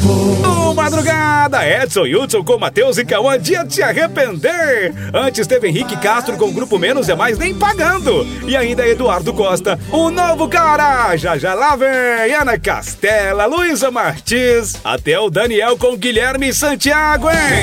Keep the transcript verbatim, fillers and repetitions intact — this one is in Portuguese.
No Madrugada, Edson Hudson com Matheus e Cauã, dia de se arrepender. Antes teve Henrique Castro com Grupo Menos é Mais Nem Pagando. E ainda Eduardo Costa, o novo cara. Já já lá vem Ana Castela, Luísa Martins, até o Daniel com Guilherme Santiago, hein?